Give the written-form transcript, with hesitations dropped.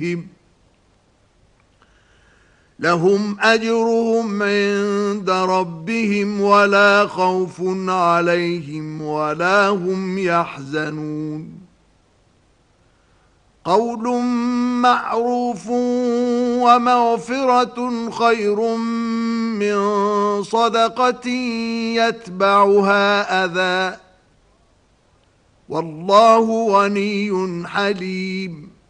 لهم أجرهم عند ربهم ولا خوف عليهم ولا هم يحزنون قول معروف ومغفرة خير من صدقة يتبعها أذى والله غني حليم